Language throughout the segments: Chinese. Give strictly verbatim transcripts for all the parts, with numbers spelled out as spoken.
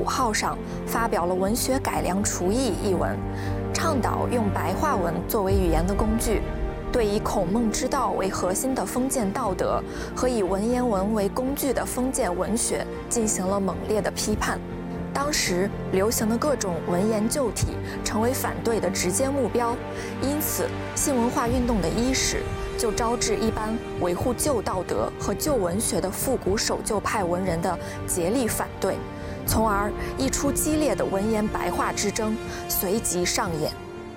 号上发表了《文学改良刍议》一文，倡导用白话文作为语言的工具，对以孔孟之道为核心的封建道德和以文言文为工具的封建文学进行了猛烈的批判。当时流行的各种文言旧体成为反对的直接目标，因此新文化运动的伊始就招致一般维护旧道德和旧文学的复古守旧派文人的竭力反对，从而一出激烈的文言白话之争随即上演。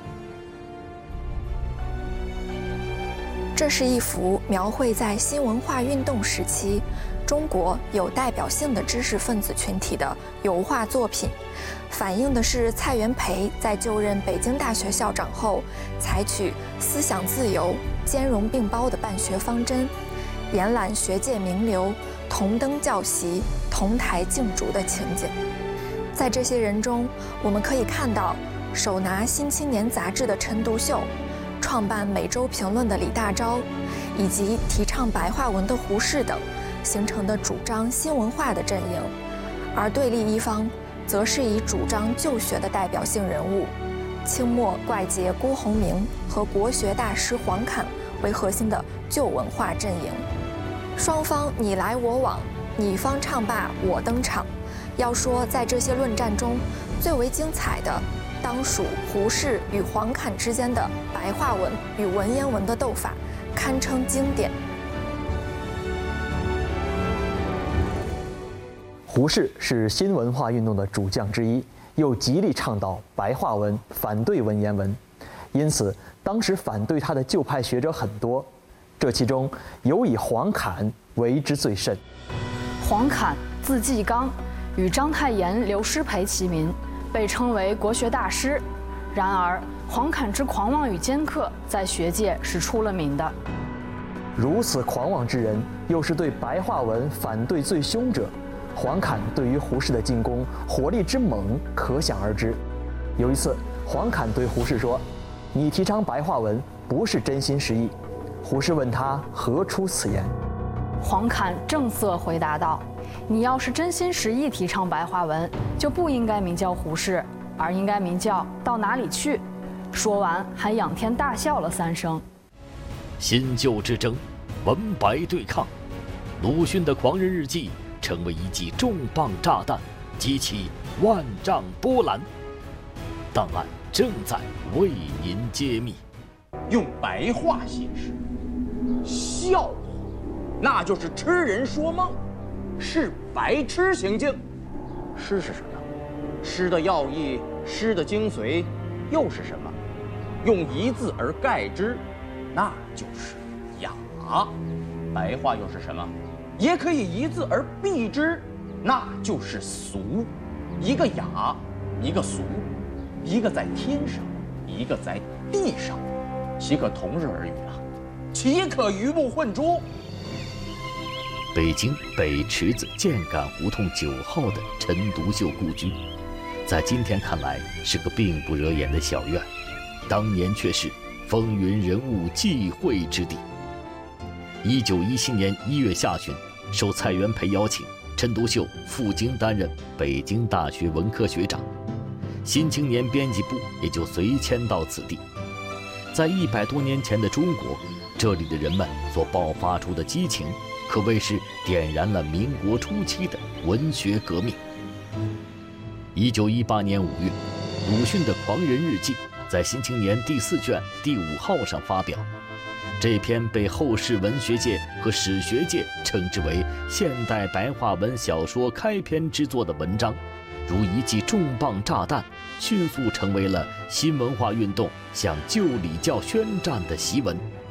这是一幅描绘在新文化运动时期中国有代表性的知识分子群体的油画作品，反映的是蔡元培在就任北京大学校长后，采取思想自由、兼容并包的办学方针，延揽学界名流，同登教席，同台竞逐的情景。在这些人中，我们可以看到手拿《新青年》杂志的陈独秀，创办《每周评论》的李大钊，以及提倡白话文的胡适等，形成的主张新文化的阵营。而对立一方则是以主张旧学的代表性人物清末怪杰辜鸿铭和国学大师黄侃为核心的旧文化阵营。双方你来我往，你方唱罢我登场。要说在这些论战中最为精彩的，当属胡适与黄侃之间的白话文与文言文的斗法，堪称经典。 胡适是新文化运动的主将之一，又极力倡导白话文，反对文言文，因此当时反对他的旧派学者很多，这其中有以黄侃为之最甚。 黄侃字季刚，与章太炎、刘师培齐名，被称为国学大师。然而黄侃之狂妄与尖刻，在学界是出了名的。 如此狂妄之人，又是对白话文反对最凶者，黄侃对于胡适的进攻火力之猛，可想而知。有一次，黄侃对胡适说：“你提倡白话文，不是真心实意。”胡适问他何出此言， 黄侃正色回答道：“你要是真心实意提倡白话文，就不应该名叫胡适，而应该名叫到哪里去。”说完，还仰天大笑了三声。 新旧之争，文白对抗，鲁迅的《狂人日记》成为一记重磅炸弹，激起万丈波澜。档案正在为您揭秘。 用白话写诗，笑话，那就是痴人说梦，是白痴行径。诗是什么？诗的要义，诗的精髓又是什么？用一字而概之，那就是雅。白话又是什么？也可以一字而蔽之，那就是俗。一个雅，一个俗，一个在天上，一个在地上，岂可同日而语啊？岂可鱼目混珠？ 北京北池子建杆胡同九号的陈独秀故居，在今天看来是个并不惹眼的小院，当年却是风云人物际会之地。一九一七年一月下旬，受蔡元培邀请，陈独秀赴京担任北京大学文科学长，新青年编辑部也就随迁到此地。在一百多年前的中国，这里的人们所爆发出的激情，可谓是点燃了民国初期的文学革命。一九一八年五月，鲁迅的《狂人日记》在《新青年》第四卷第五号上发表。这篇被后世文学界和史学界称之为现代白话文小说开篇之作的文章，如一记重磅炸弹，迅速成为了新文化运动向旧礼教宣战的檄文。